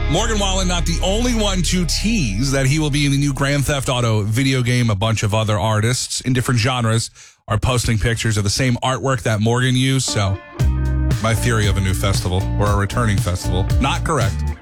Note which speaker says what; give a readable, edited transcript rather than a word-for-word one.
Speaker 1: Morgan Wallen, not the only one to tease that he will be in the new Grand Theft Auto video game. A bunch of other artists in different genres are posting pictures of the same artwork that Morgan used. So my theory of a new festival or a returning festival, not correct.